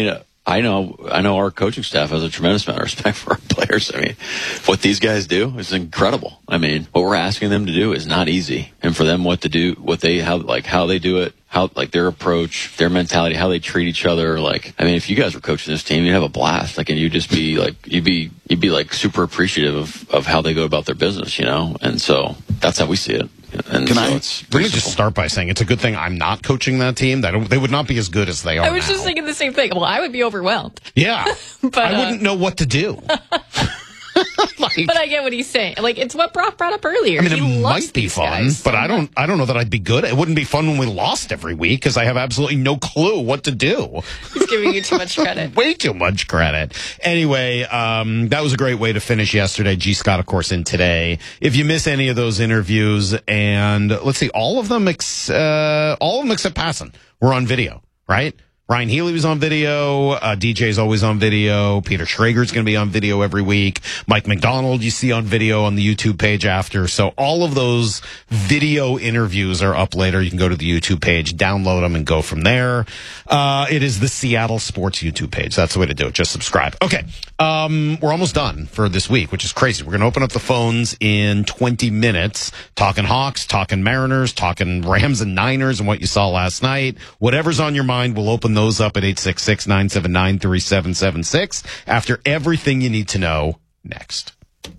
I know, I know our coaching staff has a tremendous amount of respect for our players. I mean, what these guys do is incredible. I mean, what we're asking them to do is not easy. And for them, what to do, what they, how, like, how they do it, how, like, their approach, their mentality, how they treat each other. Like, I mean, if you guys were coaching this team, you'd have a blast. Like, and you'd just be, like, you'd be, you'd be, like, super appreciative of, of how they go about their business, you know? And so that's how we see it. And Can so I it's let me just start by saying it's a good thing I'm not coaching that team. That they would not be as good as they are I was now. just thinking the same thing. Well, I would be overwhelmed. Yeah, but I uh, wouldn't know what to do. like, but I get what he's saying. Like, it's what Brock brought up earlier. I mean, he it loves might be these fun, guys but so I don't. I don't know that I'd be good. It wouldn't be fun when we lost every week because I have absolutely no clue what to do. He's giving you too much credit. Way too much credit. Anyway, um, that was a great way to finish yesterday. G. Scott, of course, in today. If you miss any of those interviews, and let's see, all of them, ex- uh, all of them except Passon were on video, right? Ryan Healy was on video. Uh, D J's always on video. Peter Schrager's going to be on video every week. Mike McDonald you see on video on the YouTube page after. So all of those video interviews are up later. You can go to the YouTube page, download them, and go from there. Uh, it is the Seattle Sports YouTube page. That's the way to do it. Just subscribe. Okay. Um, we're almost done for this week, which is crazy. We're going to open up the phones in twenty minutes, talking Hawks, talking Mariners, talking Rams and Niners and what you saw last night. Whatever's on your mind, we'll open those up at eight six six, nine seven nine, three seven seven six after everything you need to know next.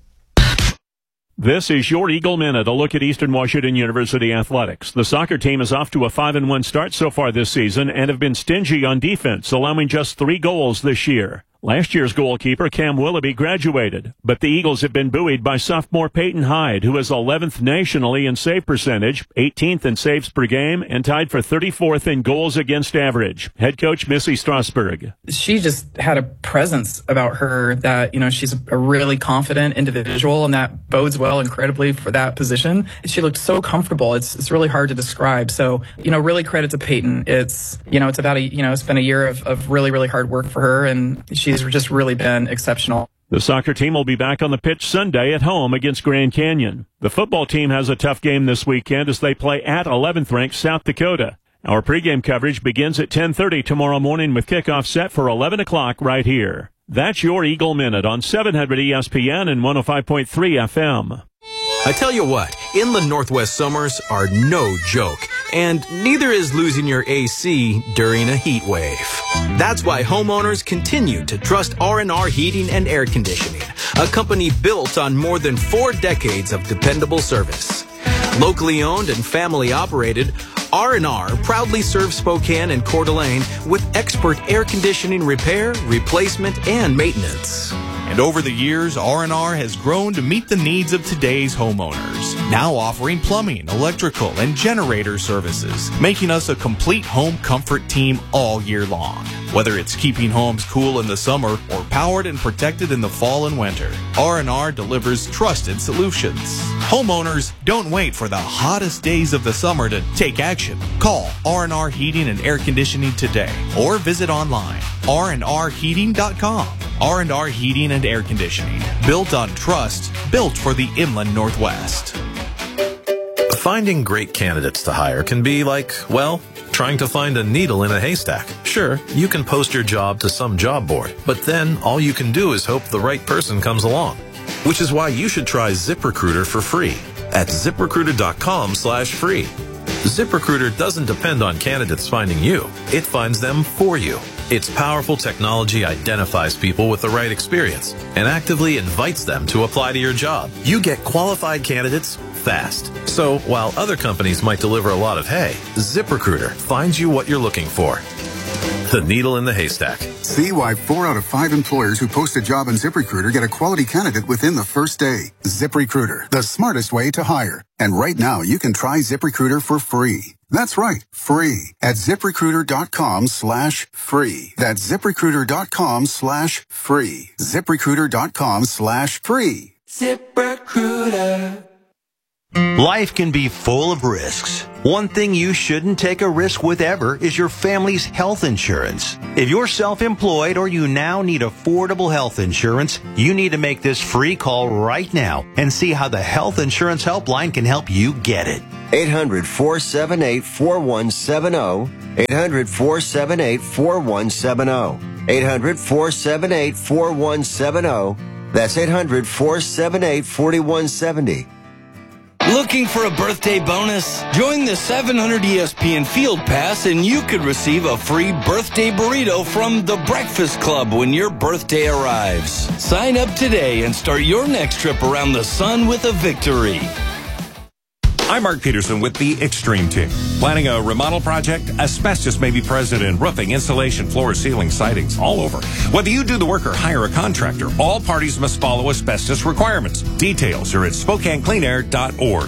This is your Eagle Minute, a look at Eastern Washington University athletics. The soccer team is off to a five and one start so far this season and have been stingy on defense, allowing just three goals this year. Last year's goalkeeper, Cam Willoughby, graduated, but the Eagles have been buoyed by sophomore Peyton Hyde, who is eleventh nationally in save percentage, eighteenth in saves per game, and tied for thirty-fourth in goals against average. Head coach Missy Strasburg. She just had a presence about her that, you know, she's a really confident individual, and that bodes well incredibly for that position. She looked so comfortable. It's it's really hard to describe. So, you know, really credit to Peyton. It's, you know, it's about a, you know, it's been a year of, of really, really hard work for her, and she's just really been exceptional. The soccer team will be back on the pitch Sunday at home against Grand Canyon. The football team has a tough game this weekend as they play at eleventh ranked South Dakota. Our pregame coverage begins at ten thirty tomorrow morning with kickoff set for eleven o'clock right here. That's your Eagle Minute on seven hundred E S P N and one oh five point three F M. I tell you what, inland Northwest summers are no joke, and neither is losing your A C during a heat wave. That's why homeowners continue to trust R and R Heating and Air Conditioning, a company built on more than four decades of dependable service. Locally owned and family operated, R and R proudly serves Spokane and Coeur d'Alene with expert air conditioning repair, replacement, and maintenance. And over the years, R and R has grown to meet the needs of today's homeowners, now offering plumbing, electrical, and generator services, making us a complete home comfort team all year long. Whether it's keeping homes cool in the summer or powered and protected in the fall and winter, R and R delivers trusted solutions. Homeowners, don't wait for the hottest days of the summer to take action. Call R and R Heating and Air Conditioning today or visit online, r and r heating dot com. R and R Heating and Air Conditioning, built on trust, built for the inland Northwest. Finding great candidates to hire can be like, well, trying to find a needle in a haystack. Sure, you can post your job to some job board, but then all you can do is hope the right person comes along. Which is why you should try ZipRecruiter for free at zip recruiter dot com slash free. ZipRecruiter doesn't depend on candidates finding you. It finds them for you. Its powerful technology identifies people with the right experience and actively invites them to apply to your job. You get qualified candidates fast. So while other companies might deliver a lot of hay, ZipRecruiter finds you what you're looking for. The needle in the haystack. See why four out of five employers who post a job on ZipRecruiter get a quality candidate within the first day. ZipRecruiter, the smartest way to hire. And right now, you can try ZipRecruiter for free. That's right, free at zip recruiter dot com slash free. That's zip recruiter dot com slash free. zip recruiter dot com slash free. ZipRecruiter. Life can be full of risks. One thing you shouldn't take a risk with ever is your family's health insurance. If you're self-employed or you now need affordable health insurance, you need to make this free call right now and see how the Health Insurance Helpline can help you get it. eight hundred, four seven eight, four one seven zero. eight hundred, four seven eight, four one seven zero. eight hundred, four seven eight, four one seven zero. That's eight hundred, four seven eight, four one seven zero. Looking for a birthday bonus? Join the seven hundred E S P N Field Pass and you could receive a free birthday burrito from The Breakfast Club when your birthday arrives. Sign up today and start your next trip around the sun with a victory. I'm Mark Peterson with the Extreme Team. Planning a remodel project? Asbestos may be present in roofing, insulation, floor, ceiling, sidings, all over. Whether you do the work or hire a contractor, all parties must follow asbestos requirements. Details are at Spokane Clean Air dot org.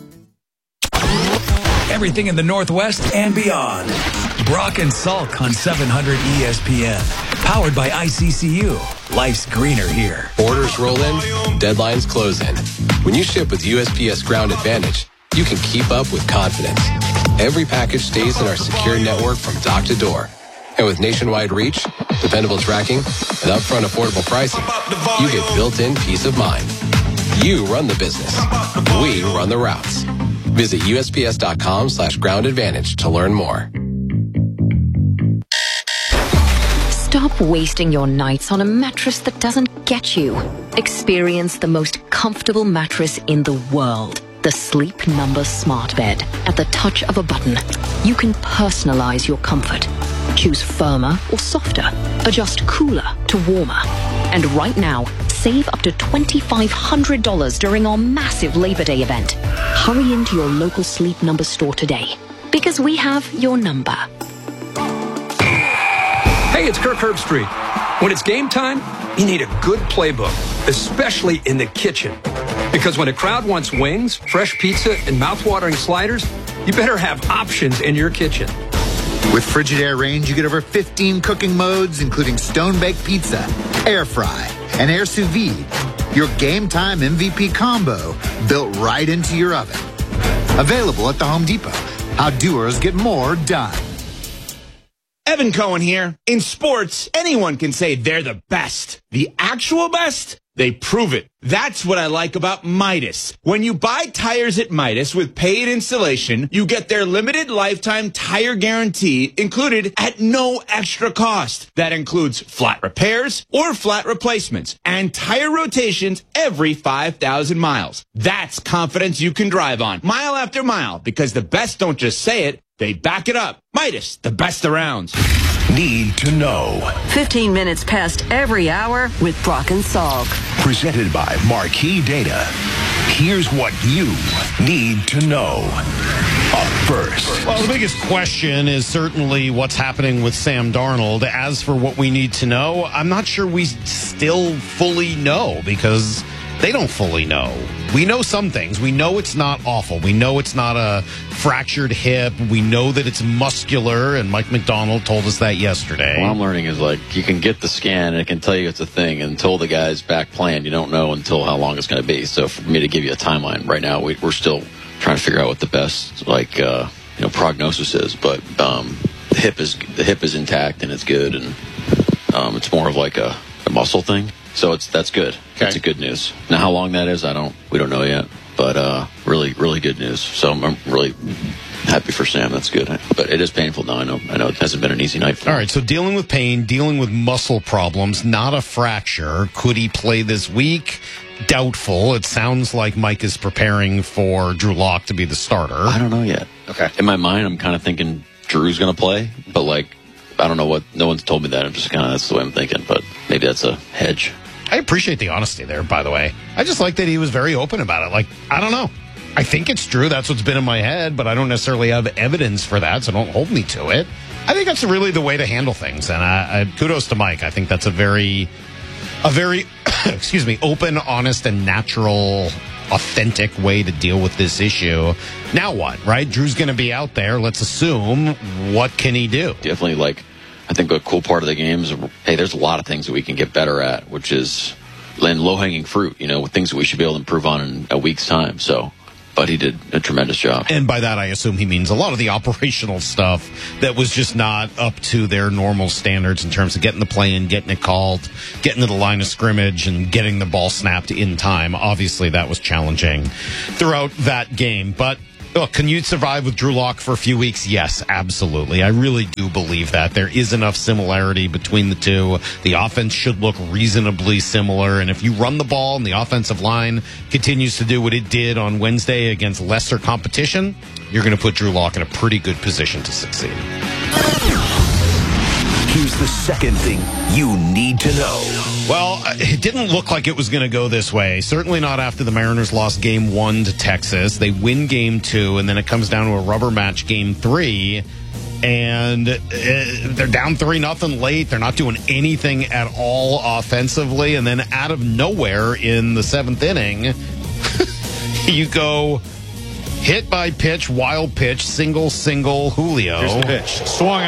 Everything in the Northwest and beyond. Brock and Salk on seven hundred E S P N. Powered by I C C U. Life's greener here. Orders roll in, deadlines close in. When you ship with U S P S Ground Advantage, you can keep up with confidence. Every package stays in our secure network from dock to door. And with nationwide reach, dependable tracking, and upfront affordable pricing, you get built-in peace of mind. You run the business. We run the routes. Visit U S P S dot com slash ground advantage to learn more. Stop wasting your nights on a mattress that doesn't get you. Experience the most comfortable mattress in the world. The Sleep Number Smart Bed. At the touch of a button, you can personalize your comfort. Choose firmer or softer. Adjust cooler to warmer. And right now, save up to two thousand five hundred dollars during our massive Labor Day event. Hurry into your local Sleep Number store today, because we have your number. Hey, it's Kirk Herbstreit. When it's game time, you need a good playbook, especially in the kitchen. Because when a crowd wants wings, fresh pizza, and mouth-watering sliders, you better have options in your kitchen. With Frigidaire range, you get over fifteen cooking modes, including stone-baked pizza, air fry, and air sous vide. Your game time M V P combo built right into your oven. Available at the Home Depot. How doers get more done. Evan Cohen here. In sports, anyone can say they're the best. The actual best? They prove it. That's what I like about Midas. When you buy tires at Midas with paid installation, you get their limited lifetime tire guarantee included at no extra cost. That includes flat repairs or flat replacements and tire rotations every five thousand miles. That's confidence you can drive on mile after mile, because the best don't just say it, they back it up. Midas, the best around. Need to know. fifteen minutes past every hour with Brock and Salk. Presented by Marquee Data. Here's what you need to know. Up first. Well, the biggest question is certainly what's happening with Sam Darnold. As for what we need to know, I'm not sure we still fully know, because they don't fully know. We know some things. We know it's not awful. We know it's not a fractured hip. We know that it's muscular, and Mike McDonald told us that yesterday. What I'm learning is, like, you can get the scan and it can tell you it's a thing. Until the guy's back playing, you don't know until how long it's going to be. So for me to give you a timeline right now, we, we're still trying to figure out what the best, like, uh, you know, prognosis is. But um, the hip is the hip is intact and it's good, and um, it's more of like a, a muscle thing. So it's that's good. Okay. That's a good news. Now, how long that is, I don't. We don't know yet. But uh, really, really good news. So I'm really happy for Sam. That's good. But it is painful now. I know. I know it hasn't been an easy night for him. All right. So dealing with pain, dealing with muscle problems, not a fracture. Could he play this week? Doubtful. It sounds like Mike is preparing for Drew Lock to be the starter. I don't know yet. Okay. In my mind, I'm kind of thinking Drew's going to play, but like, I don't know what. No one's told me that. I'm just kind of that's the way I'm thinking. But maybe that's a hedge. I appreciate the honesty there, by the way. I just like that he was very open about it. Like, I don't know. I think it's true. That's what's been in my head, but I don't necessarily have evidence for that, so don't hold me to it. I think that's really the way to handle things, and I, I, kudos to Mike. I think that's a very, a very, excuse me, open, honest, and natural, authentic way to deal with this issue. Now what, right? Drew's going to be out there. Let's assume. What can he do? Definitely, like, I think a cool part of the game is, hey, there's a lot of things that we can get better at, which is low-hanging fruit, you know, with things that we should be able to improve on in a week's time. So, but he did a tremendous job. And by that, I assume he means a lot of the operational stuff that was just not up to their normal standards in terms of getting the play in, getting it called, getting to the line of scrimmage, and getting the ball snapped in time. Obviously, that was challenging throughout that game. But Look, can you survive with Drew Lock for a few weeks? Yes, absolutely. I really do believe that. There is enough similarity between the two. The offense should look reasonably similar. And if you run the ball and the offensive line continues to do what it did on Wednesday against lesser competition, you're going to put Drew Lock in a pretty good position to succeed. Here's the second thing you need to know. Well, it didn't look like it was going to go this way. Certainly not after the Mariners lost game one to Texas. They win game two, and then it comes down to a rubber match game three. And uh, they're down three nothing late. They're not doing anything at all offensively. And then out of nowhere in the seventh inning, you go hit by pitch, wild pitch, single, single, Julio. Here's the pitch. Swung